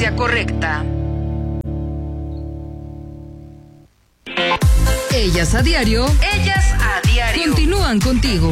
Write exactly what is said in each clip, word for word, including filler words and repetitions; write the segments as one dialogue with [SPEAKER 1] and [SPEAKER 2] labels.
[SPEAKER 1] frecuencia correcta.
[SPEAKER 2] Ellas a diario.
[SPEAKER 1] Ellas a diario.
[SPEAKER 2] Continúan contigo.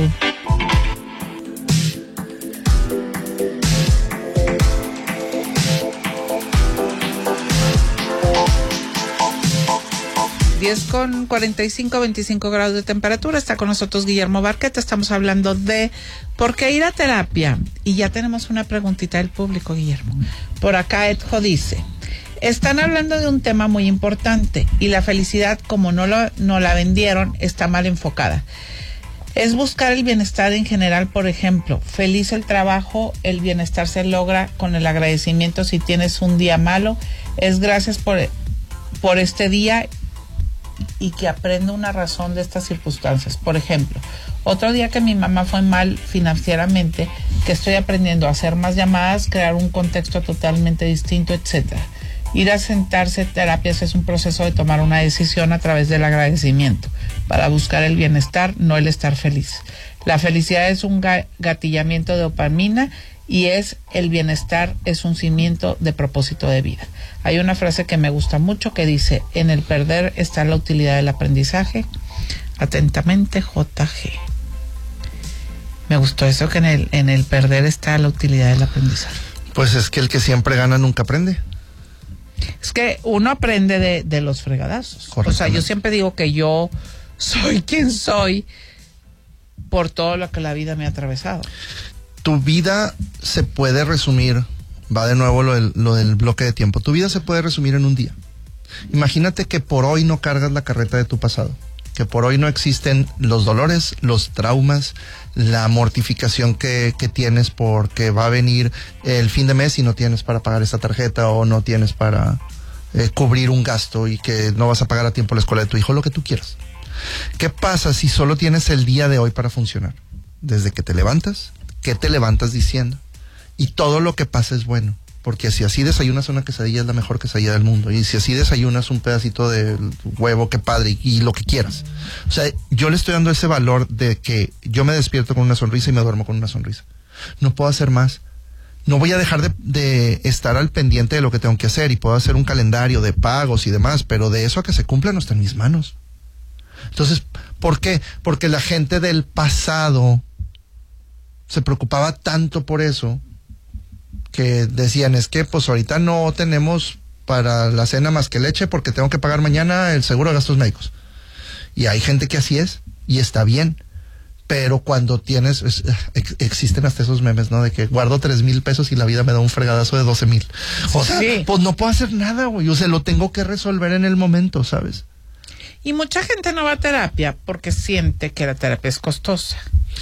[SPEAKER 3] diez con cuarenta y cinco, veinticinco grados de temperatura. Está con nosotros Guillermo Barqueta. Estamos hablando de por qué ir a terapia. Y ya tenemos una preguntita del público, Guillermo. Por acá Edjo dice: están hablando de un tema muy importante y la felicidad, como no, lo, no la vendieron, está mal enfocada. Es buscar el bienestar en general, por ejemplo. Feliz el trabajo, el bienestar se logra con el agradecimiento. Si tienes un día malo, es gracias por, por este día y que aprenda una razón de estas circunstancias. Por ejemplo, otro día que mi mamá fue mal financieramente, que estoy aprendiendo a hacer más llamadas, crear un contexto totalmente distinto, etcétera. Ir a sentarse terapias es un proceso de tomar una decisión a través del agradecimiento para buscar el bienestar, no el estar feliz. La felicidad es un gatillamiento de dopamina y es el bienestar, es un cimiento de propósito de vida. Hay una frase que me gusta mucho que dice: en el perder está la utilidad del aprendizaje. Atentamente, J G. Me gustó eso, que en el, en el perder está la utilidad del aprendizaje.
[SPEAKER 4] Pues es que el que siempre gana nunca aprende.
[SPEAKER 3] Es que uno aprende de, de los fregadazos. O sea, yo siempre digo que yo soy quien soy por todo lo que la vida me ha atravesado.
[SPEAKER 4] Tu vida se puede resumir, va de nuevo lo del, lo del bloque de tiempo, tu vida se puede resumir en un día. Imagínate que por hoy no cargas la carreta de tu pasado, que por hoy no existen los dolores, los traumas, la mortificación que, que tienes porque va a venir el fin de mes y no tienes para pagar esta tarjeta o no tienes para eh, cubrir un gasto y que no vas a pagar a tiempo la escuela de tu hijo, lo que tú quieras. ¿Qué pasa si solo tienes el día de hoy para funcionar? Desde que te levantas, ¿qué te levantas diciendo? Y todo lo que pasa es bueno, porque si así desayunas una quesadilla es la mejor quesadilla del mundo, y si así desayunas un pedacito de huevo, qué padre, y, y lo que quieras. O sea, yo le estoy dando ese valor de que yo me despierto con una sonrisa y me duermo con una sonrisa. No puedo hacer más. No voy a dejar de, de estar al pendiente de lo que tengo que hacer, y puedo hacer un calendario de pagos y demás, pero de eso a que se cumpla no está en mis manos. Entonces, ¿por qué? Porque la gente del pasado se preocupaba tanto por eso, que decían, es que pues ahorita no tenemos para la cena más que leche porque tengo que pagar mañana el seguro de gastos médicos. Y hay gente que así es, y está bien. Pero cuando tienes, es, ex, existen hasta esos memes, ¿no? De que guardo tres mil pesos y la vida me da un fregadazo de doce mil. O sea, sí, pues no puedo hacer nada, güey. O sea, lo tengo que resolver en el momento, ¿sabes?
[SPEAKER 3] Y mucha gente no va a terapia porque siente que la terapia es costosa.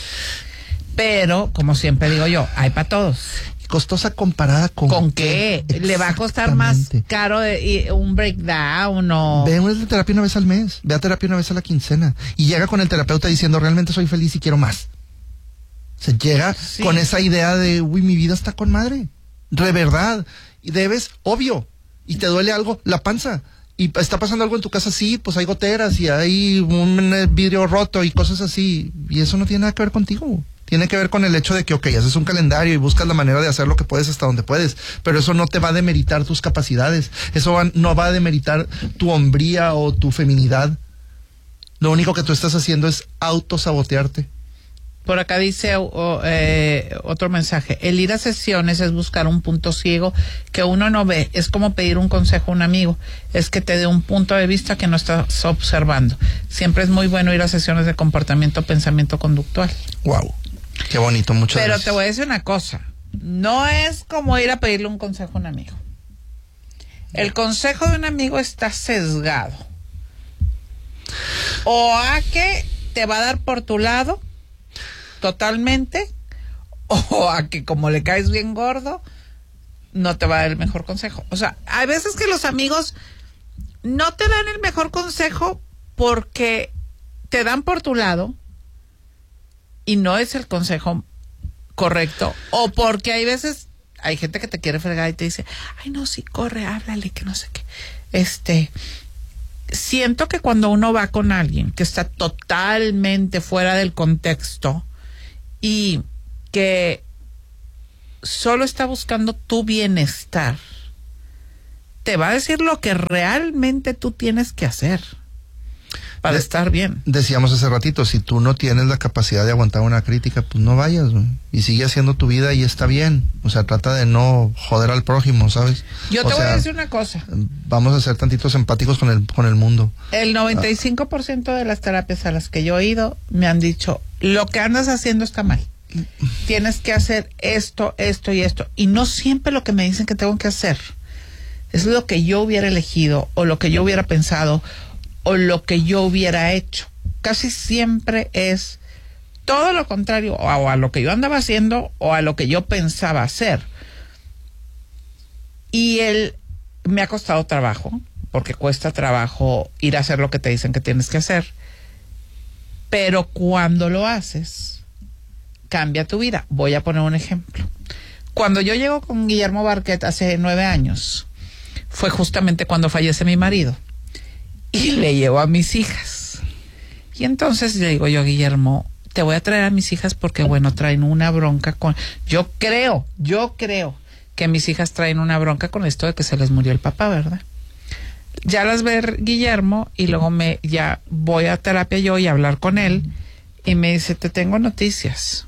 [SPEAKER 3] Pero, como siempre digo yo, hay para todos.
[SPEAKER 4] ¿Costosa comparada con
[SPEAKER 3] ¿Con qué? qué? ¿Le va a costar más caro de, un breakdown o...?
[SPEAKER 4] Ve a terapia una vez al mes, ve a terapia una vez a la quincena, y llega con el terapeuta diciendo, realmente soy feliz y quiero más. Se llega sí. con esa idea de, uy, mi vida está con madre, de verdad, y debes, obvio, y te duele algo, la panza, y está pasando algo en tu casa, sí, pues hay goteras, y hay un vidrio roto, y cosas así, y eso no tiene nada que ver contigo. Tiene que ver con el hecho de que, ok, haces un calendario y buscas la manera de hacer lo que puedes hasta donde puedes, pero eso no te va a demeritar tus capacidades, eso va, no va a demeritar tu hombría o tu feminidad. Lo único que tú estás haciendo es autosabotearte.
[SPEAKER 3] Por acá dice oh, eh, otro mensaje: el ir a sesiones es buscar un punto ciego que uno no ve, es como pedir un consejo a un amigo, es que te dé un punto de vista que no estás observando. Siempre es muy bueno ir a sesiones de comportamiento, pensamiento conductual.
[SPEAKER 4] Wow. Qué bonito, muchas
[SPEAKER 3] Pero
[SPEAKER 4] gracias.
[SPEAKER 3] te voy a decir una cosa, no es como ir a pedirle un consejo a un amigo. El consejo de un amigo está sesgado. O a que te va a dar por tu lado totalmente, o a que como le caes bien gordo, no te va a dar el mejor consejo. O sea, hay veces que los amigos no te dan el mejor consejo porque te dan por tu lado y no es el consejo correcto, o porque hay veces, hay gente que te quiere fregar y te dice, ay no, sí, corre, háblale, que no sé qué. Este, siento que cuando uno va con alguien que está totalmente fuera del contexto y que solo está buscando tu bienestar, te va a decir lo que realmente tú tienes que hacer para
[SPEAKER 4] De-
[SPEAKER 3] estar bien.
[SPEAKER 4] Decíamos hace ratito, si tú no tienes la capacidad de aguantar una crítica, pues no vayas, güey, y sigue haciendo tu vida y está bien. O sea, trata de no joder al prójimo, ¿sabes?
[SPEAKER 3] Yo
[SPEAKER 4] O
[SPEAKER 3] te voy
[SPEAKER 4] sea,
[SPEAKER 3] a decir una cosa.
[SPEAKER 4] Vamos a ser tantitos empáticos con el, con el mundo.
[SPEAKER 3] El noventa y cinco por ciento de las terapias a las que yo he ido me han dicho, lo que andas haciendo está mal. Tienes que hacer esto, esto y esto. Y no siempre lo que me dicen que tengo que hacer es lo que yo hubiera elegido o lo que yo hubiera pensado o lo que yo hubiera hecho. Casi siempre es todo lo contrario o a, o a lo que yo andaba haciendo o a lo que yo pensaba hacer. Y él me ha costado trabajo, porque cuesta trabajo ir a hacer lo que te dicen que tienes que hacer. Pero cuando lo haces, cambia tu vida. Voy a poner un ejemplo. Cuando yo llego con Guillermo Barquet hace nueve años, fue justamente cuando fallece mi marido. Y le llevo a mis hijas. Y entonces le digo yo, Guillermo, te voy a traer a mis hijas porque, bueno, traen una bronca con... Yo creo, yo creo que mis hijas traen una bronca con esto de que se les murió el papá, ¿verdad? Ya las ve Guillermo y luego me ya voy a terapia yo y a hablar con él y me dice, te tengo noticias.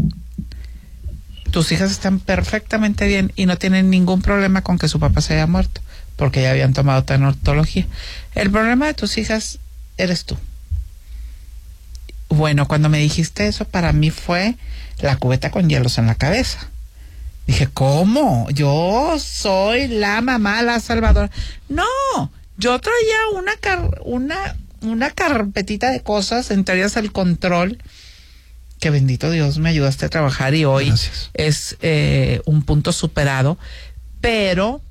[SPEAKER 3] Tus hijas están perfectamente bien y no tienen ningún problema con que su papá se haya muerto, porque ya habían tomado tanatología. El problema de tus hijas eres tú. Bueno, cuando me dijiste eso, para mí fue la cubeta con hielos en la cabeza. Dije, ¿cómo? Yo soy la mamá, la salvadora. No, yo traía una car una una carpetita de cosas, entre ellas el control, que bendito Dios me ayudaste a trabajar y hoy
[SPEAKER 4] Gracias.
[SPEAKER 3] es eh, un punto superado, pero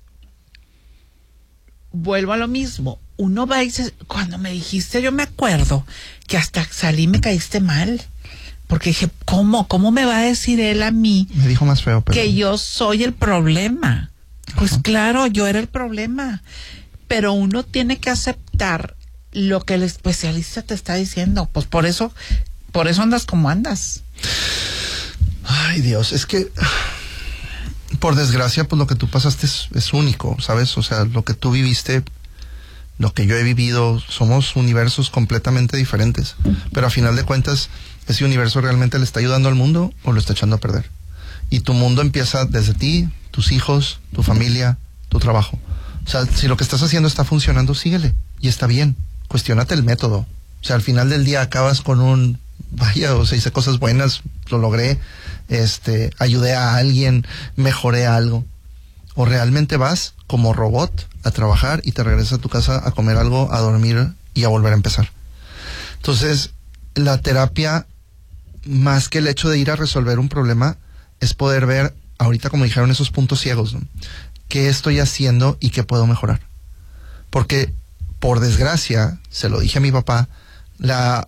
[SPEAKER 3] vuelvo a lo mismo. Uno va y dice, cuando me dijiste, yo me acuerdo que hasta salí y me caíste mal. Porque dije, ¿cómo? ¿Cómo me va a decir él a mí
[SPEAKER 4] Me dijo más feo, pero...
[SPEAKER 3] que yo soy el problema? Pues
[SPEAKER 4] Ajá.
[SPEAKER 3] claro, yo era el problema. Pero uno tiene que aceptar lo que el especialista te está diciendo. Pues por eso, por eso andas como andas.
[SPEAKER 4] Ay, Dios, es que... Por desgracia, pues lo que tú pasaste es, es único, ¿sabes? O sea, lo que tú viviste, lo que yo he vivido, somos universos completamente diferentes. Pero a final de cuentas, ¿ese universo realmente le está ayudando al mundo o lo está echando a perder? Y tu mundo empieza desde ti, tus hijos, tu familia, tu trabajo. O sea, si lo que estás haciendo está funcionando, síguele. Y está bien. Cuestiónate el método. O sea, al final del día acabas con un... Vaya, o sea, hice cosas buenas, lo logré, este, ayudé a alguien, mejoré algo. O realmente vas como robot a trabajar y te regresas a tu casa a comer algo, a dormir y a volver a empezar. Entonces, la terapia, más que el hecho de ir a resolver un problema, es poder ver, ahorita como dijeron, esos puntos ciegos, ¿no? ¿Qué estoy haciendo y qué puedo mejorar? Porque, por desgracia, se lo dije a mi papá, la...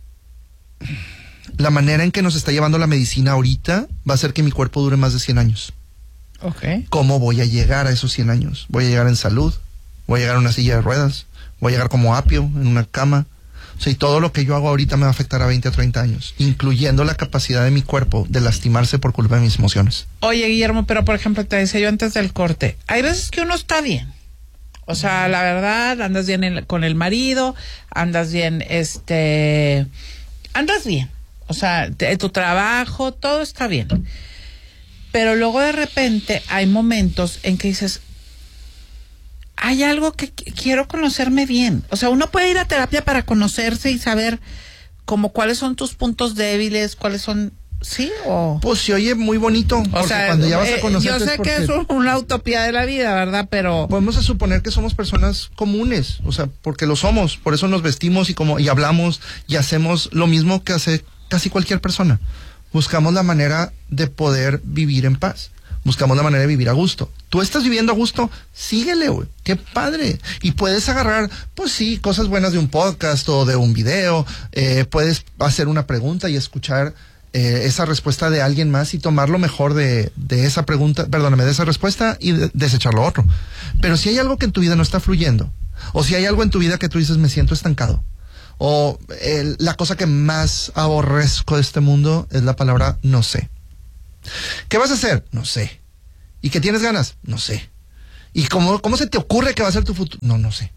[SPEAKER 4] la manera en que nos está llevando la medicina ahorita va a hacer que mi cuerpo dure más de cien años.
[SPEAKER 3] Ok.
[SPEAKER 4] ¿Cómo voy a llegar a esos cien años? ¿Voy a llegar en salud? ¿Voy a llegar en una silla de ruedas? ¿Voy a llegar como apio en una cama? O sea, y todo lo que yo hago ahorita me va a afectar a veinte a treinta años, incluyendo la capacidad de mi cuerpo de lastimarse por culpa de mis emociones.
[SPEAKER 3] Oye, Guillermo, pero por ejemplo, te decía yo antes del corte, hay veces que uno está bien. O sea, la verdad, andas bien en- con el marido, andas bien, este... Andas bien. O sea, te- tu trabajo, todo está bien. Pero luego de repente hay momentos en que dices, hay algo que qu- quiero conocerme bien. O sea, uno puede ir a terapia para conocerse y saber como cuáles son tus puntos débiles, cuáles son... ¿Sí? O...
[SPEAKER 4] Pues se oye muy bonito,
[SPEAKER 3] O
[SPEAKER 4] porque
[SPEAKER 3] sea,
[SPEAKER 4] cuando ya vas
[SPEAKER 3] eh,
[SPEAKER 4] a conocerte
[SPEAKER 3] yo sé
[SPEAKER 4] es porque...
[SPEAKER 3] que es un- una utopía de la vida, ¿verdad? Pero...
[SPEAKER 4] Podemos a suponer que somos personas comunes, o sea, porque lo somos, por eso nos vestimos y como y hablamos y hacemos lo mismo que hace casi cualquier persona. Buscamos la manera de poder vivir en paz. Buscamos la manera de vivir a gusto. Tú estás viviendo a gusto, síguele, güey. Qué padre. Y puedes agarrar, pues sí, cosas buenas de un podcast o de un video. Eh, puedes hacer una pregunta y escuchar eh, esa respuesta de alguien más y tomar lo mejor de, de esa pregunta, perdóname, de esa respuesta y de, desechar lo otro. Pero si hay algo que en tu vida no está fluyendo, o si hay algo en tu vida que tú dices, me siento estancado, o el, la cosa que más aborrezco de este mundo es la palabra no sé. ¿Qué vas a hacer? No sé. ¿Y que tienes ganas? No sé. ¿Y cómo, cómo se te ocurre que va a ser tu futuro? No, no sé.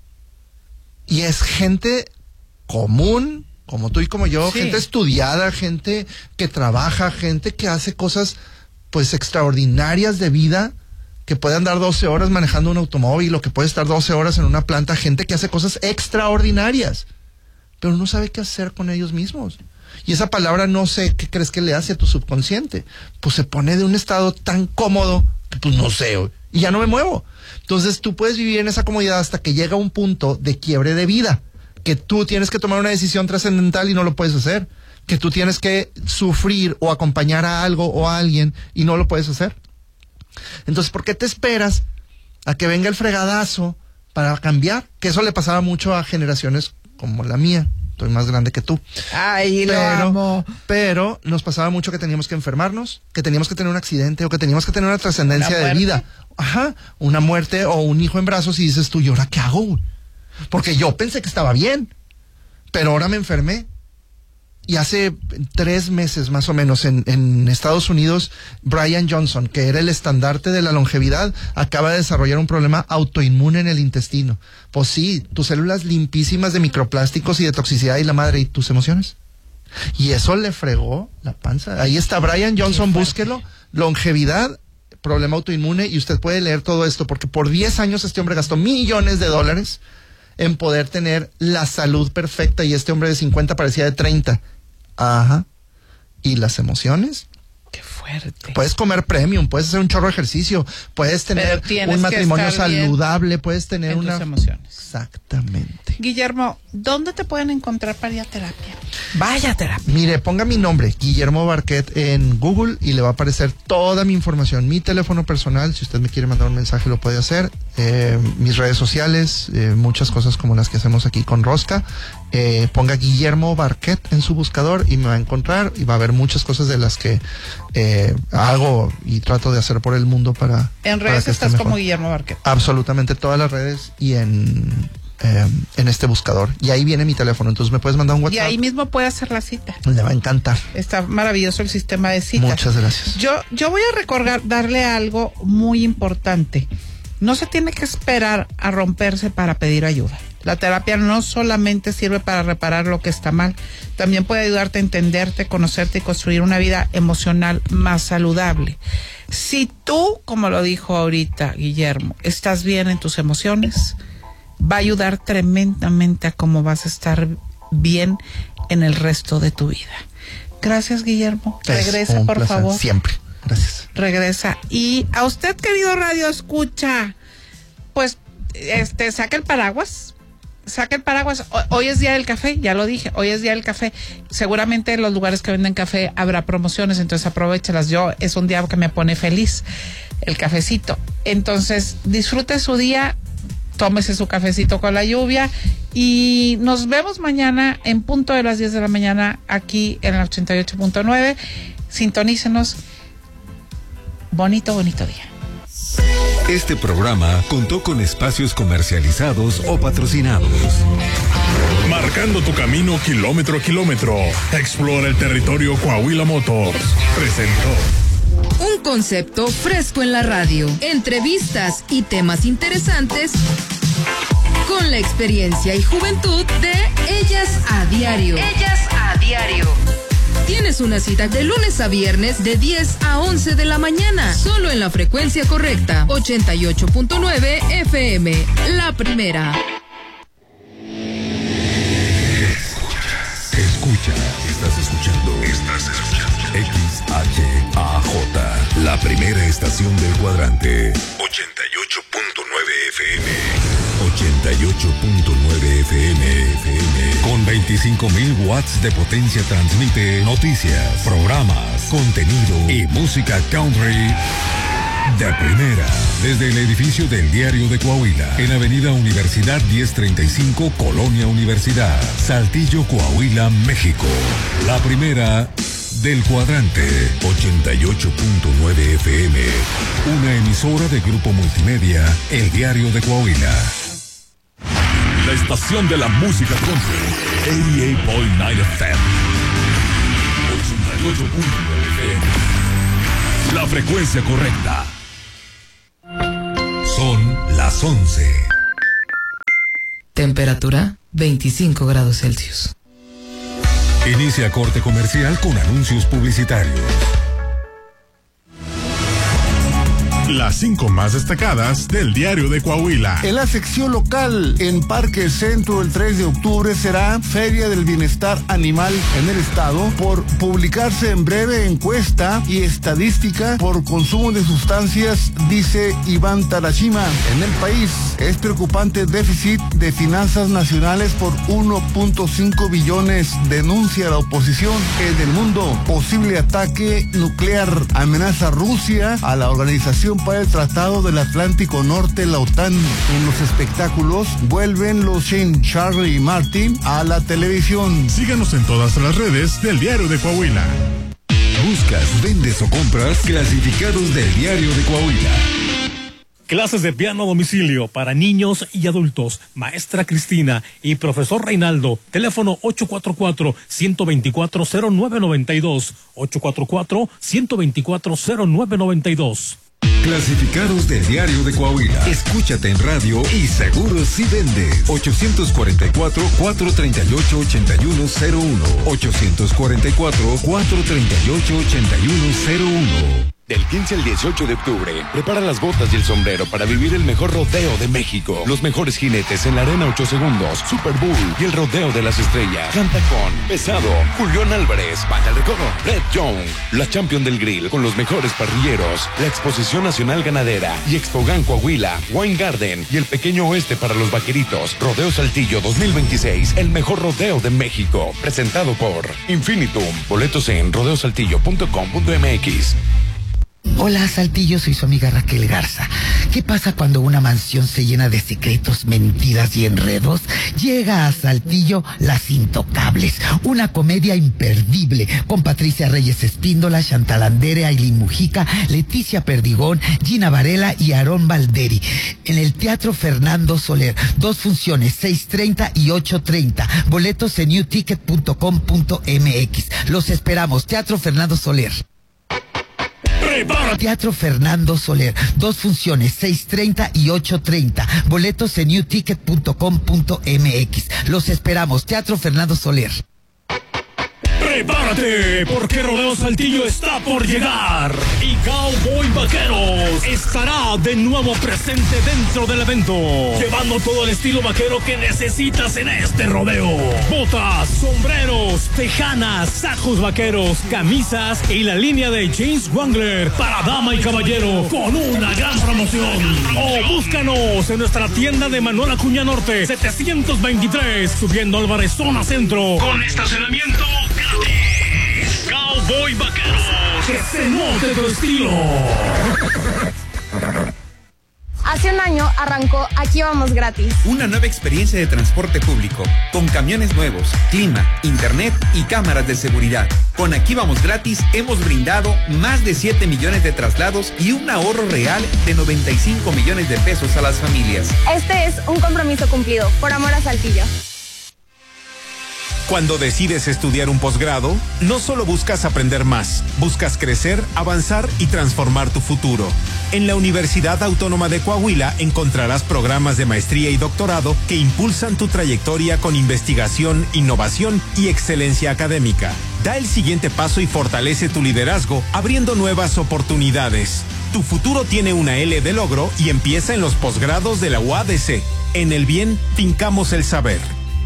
[SPEAKER 4] Y es gente común, como tú y como yo,
[SPEAKER 3] sí.
[SPEAKER 4] gente estudiada, gente que trabaja, gente que hace cosas pues extraordinarias de vida, que puede andar doce horas manejando un automóvil o que puede estar doce horas en una planta, gente que hace cosas extraordinarias, pero no sabe qué hacer con ellos mismos. Y esa palabra no sé qué crees que le hace a tu subconsciente. Pues se pone de un estado tan cómodo que pues no sé, y ya no me muevo. Entonces tú puedes vivir en esa comodidad hasta que llega un punto de quiebre de vida, que tú tienes que tomar una decisión trascendental y no lo puedes hacer, que tú tienes que sufrir o acompañar a algo o a alguien y no lo puedes hacer. Entonces, ¿por qué te esperas a que venga el fregadazo para cambiar? Que eso le pasaba mucho a generaciones como la mía. Estoy más grande que tú.
[SPEAKER 3] Ay, lo
[SPEAKER 4] pero,
[SPEAKER 3] amo.
[SPEAKER 4] Pero nos pasaba mucho que teníamos que enfermarnos, que teníamos que tener un accidente o que teníamos que tener una trascendencia de vida. Ajá, una muerte o un hijo en brazos y dices tú, ¿y ahora qué hago? Porque yo pensé que estaba bien, pero ahora me enfermé. Y hace tres meses más o menos en, en Estados Unidos, Brian Johnson, que era el estandarte de la longevidad, acaba de desarrollar un problema autoinmune en el intestino. Pues sí, tus células limpísimas de microplásticos y de toxicidad y la madre, y tus emociones. Y eso le fregó la panza. Ahí está Brian Johnson, búsquelo, longevidad, problema autoinmune, y usted puede leer todo esto, porque por diez años este hombre gastó millones de dólares en poder tener la salud perfecta, y este hombre de cincuenta parecía de treinta. Ajá. ¿Y las emociones?
[SPEAKER 3] Qué fuerte.
[SPEAKER 4] Puedes comer premium, puedes hacer un chorro de ejercicio, puedes tener un matrimonio saludable, puedes tener
[SPEAKER 3] en
[SPEAKER 4] una...
[SPEAKER 3] tus emociones.
[SPEAKER 4] Exactamente.
[SPEAKER 3] Guillermo, ¿dónde te pueden encontrar para ir a terapia? Vaya a terapia.
[SPEAKER 4] Mire, ponga mi nombre, Guillermo Barquet, en Google y le va a aparecer toda mi información, mi teléfono personal, si usted me quiere mandar un mensaje lo puede hacer, eh, mis redes sociales, eh, muchas cosas como las que hacemos aquí con Rosca. Eh, ponga Guillermo Barquet en su buscador y me va a encontrar, y va a haber muchas cosas de las que eh, hago y trato de hacer por el mundo para...
[SPEAKER 3] En
[SPEAKER 4] para
[SPEAKER 3] redes
[SPEAKER 4] que esté
[SPEAKER 3] estás
[SPEAKER 4] mejor.
[SPEAKER 3] como Guillermo Barquet.
[SPEAKER 4] Absolutamente todas las redes y en... Eh, en este buscador, y ahí viene mi teléfono, entonces me puedes mandar un WhatsApp.
[SPEAKER 3] Y ahí mismo puede hacer la cita.
[SPEAKER 4] Le va a encantar.
[SPEAKER 3] Está maravilloso el sistema de citas.
[SPEAKER 4] Muchas gracias.
[SPEAKER 3] Yo, yo voy a recordar, darle algo muy importante. No se tiene que esperar a romperse para pedir ayuda. La terapia no solamente sirve para reparar lo que está mal, también puede ayudarte a entenderte, conocerte y construir una vida emocional más saludable. Si tú, como lo dijo ahorita Guillermo, estás bien en tus emociones, va a ayudar tremendamente a cómo vas a estar bien en el resto de tu vida. Gracias, Guillermo.
[SPEAKER 4] Es
[SPEAKER 3] Regresa,
[SPEAKER 4] un
[SPEAKER 3] por
[SPEAKER 4] placer,
[SPEAKER 3] favor.
[SPEAKER 4] siempre. Gracias.
[SPEAKER 3] Regresa. Y a usted, querido Radio Escucha, pues, este, saca el paraguas. Saca el paraguas. Hoy es día del café, ya lo dije. Hoy es día del café. Seguramente en los lugares que venden café habrá promociones, entonces aprovéchalas. Yo, es un día que me pone feliz, el cafecito. Entonces, disfrute su día. Tómese su cafecito con la lluvia y nos vemos mañana en punto de las diez de la mañana aquí en el ochenta y ocho punto nueve. Sintonícenos. Bonito, bonito día.
[SPEAKER 5] Este programa contó con espacios comercializados o patrocinados.
[SPEAKER 6] Marcando tu camino kilómetro a kilómetro. Explora el territorio Coahuila Motors. Presentó.
[SPEAKER 2] Un concepto fresco en la radio. Entrevistas y temas interesantes con la experiencia y juventud de Ellas a Diario.
[SPEAKER 1] Ellas a Diario.
[SPEAKER 2] Tienes una cita de lunes a viernes de diez a once de la mañana. Solo en la frecuencia correcta. ochenta y ocho punto nueve F M. La primera.
[SPEAKER 5] Escucha, estás escuchando. Estás escuchando. X H A J, la primera estación del cuadrante. ochenta y ocho punto nueve F M. ochenta y ocho punto nueve F M. F M. Con veinticinco mil watts de potencia transmite noticias, programas, contenido y música country de primera. Desde el edificio del Diario de Coahuila, en Avenida Universidad diez treinta y cinco, Colonia Universidad, Saltillo, Coahuila, México. La primera del cuadrante. ochenta y ocho punto nueve F M. Una emisora de Grupo Multimedia, El Diario de Coahuila. La estación de la música country. ochenta y ocho punto nueve F M. ochenta y ocho punto nueve F M. La frecuencia correcta. Son las once.
[SPEAKER 2] Temperatura veinticinco grados Celsius.
[SPEAKER 5] Inicia corte comercial con anuncios publicitarios.
[SPEAKER 6] Las cinco más destacadas del Diario de Coahuila.
[SPEAKER 7] En la sección local, en Parque Centro, el tres de octubre será Feria del Bienestar Animal en el estado por publicarse en breve encuesta y estadística por consumo de sustancias, dice Iván Tarashima. En el país es preocupante déficit de finanzas nacionales por uno punto cinco billones, denuncia la oposición. En el mundo, posible ataque nuclear amenaza Rusia a la Organización para el Tratado del Atlántico Norte, la OTAN. En los espectáculos vuelven los Shane, Charlie y Martin a la televisión.
[SPEAKER 6] Síganos en todas las redes del Diario de Coahuila.
[SPEAKER 5] Buscas, vendes o compras clasificados del Diario de Coahuila.
[SPEAKER 8] Clases de piano a domicilio para niños y adultos. Maestra Cristina y profesor Reinaldo. Teléfono ocho cuatro cuatro, uno dos cuatro, cero nueve nueve dos. ocho cuatro cuatro, uno dos cuatro, cero nueve nueve dos.
[SPEAKER 5] Clasificados del Diario de Coahuila. Escúchate en radio y seguro si vendes. ochocientos cuarenta y cuatro, cuatrocientos treinta y ocho, ochenta y uno cero uno. ochocientos cuarenta y cuatro, cuatrocientos treinta y ocho, ochenta y uno cero uno.
[SPEAKER 9] Del quince al dieciocho de octubre, prepara las botas y el sombrero para vivir el mejor rodeo de México. Los mejores jinetes en la arena ocho segundos, Super Bull y el rodeo de las estrellas. Canta con Pesado, Julián Álvarez, Banda El Recodo, Red Young, la Champion del Grill con los mejores parrilleros, la Exposición Nacional Ganadera y Expogan Coahuila, Wine Garden y el Pequeño Oeste para los vaqueritos. Rodeo Saltillo dos mil veintiséis, el mejor rodeo de México. Presentado por Infinitum. Boletos en rodeo saltillo punto com punto m x.
[SPEAKER 10] Hola, Saltillo, soy su amiga Raquel Garza. ¿Qué pasa cuando una mansión se llena de secretos, mentiras y enredos? Llega a Saltillo Las Intocables, una comedia imperdible con Patricia Reyes Espíndola, Chantal Andere, Ailín Mujica, Leticia Perdigón, Gina Varela y Aarón Valderi. En el Teatro Fernando Soler, dos funciones, seis treinta y ocho treinta. Boletos en new ticket punto com punto m x. Los esperamos, Teatro Fernando Soler. Teatro Fernando Soler, dos funciones, seis treinta y ocho treinta. Boletos en new ticket punto com punto m x. Los esperamos, Teatro Fernando Soler.
[SPEAKER 8] ¡Prepárate! Porque Rodeo Saltillo está por llegar y Cowboy Vaqueros estará de nuevo presente dentro del evento, llevando todo el estilo vaquero que necesitas en este rodeo. Botas, sombreros, tejanas, sacos vaqueros, camisas y la línea de James Wrangler para dama y caballero con una gran promoción. O búscanos en nuestra tienda de Manuel Acuña Norte setecientos veintitrés, subiendo Álvarez Zona Centro, con estacionamiento gratis. Cowboy Vaqueros, que se note tu estilo.
[SPEAKER 11] Hace un año arrancó Aquí Vamos Gratis.
[SPEAKER 12] Una nueva experiencia de transporte público, con camiones nuevos, clima, internet y cámaras de seguridad. Con Aquí Vamos Gratis hemos brindado más de siete millones de traslados y un ahorro real de noventa y cinco millones de pesos a las familias.
[SPEAKER 11] Este es un compromiso cumplido, por amor a Saltillo.
[SPEAKER 13] Cuando decides estudiar un posgrado, no solo buscas aprender más, buscas crecer, avanzar y transformar tu futuro. En la Universidad Autónoma de Coahuila encontrarás programas de maestría y doctorado que impulsan tu trayectoria con investigación, innovación y excelencia académica. Da el siguiente paso y fortalece tu liderazgo, abriendo nuevas oportunidades. Tu futuro tiene una L de logro y empieza en los posgrados de la U A D C. En el bien, fincamos el saber.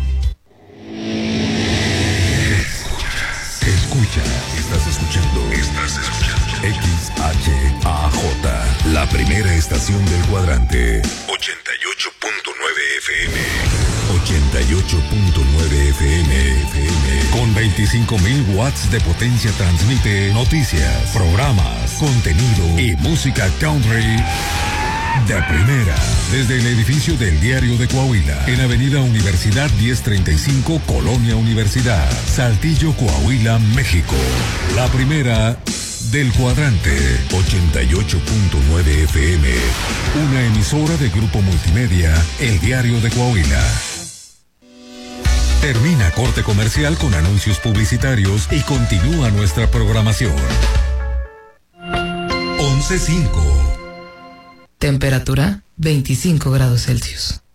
[SPEAKER 5] Escucha, estás escuchando, estás escuchando X H A J, la primera estación del cuadrante. ochenta y ocho punto nueve F M. ochenta y ocho punto nueve F M. F M. Con veinticinco mil watts de potencia transmite noticias, programas, contenido y música country de primera, desde el edificio del Diario de Coahuila, en Avenida Universidad diez treinta y cinco, Colonia Universidad, Saltillo, Coahuila, México. La primera del cuadrante, ochenta y ocho punto nueve F M, una emisora de Grupo Multimedia, el Diario de Coahuila. Termina corte comercial con anuncios publicitarios y continúa nuestra programación. once cinco.
[SPEAKER 2] Temperatura
[SPEAKER 14] veinticinco grados Celsius.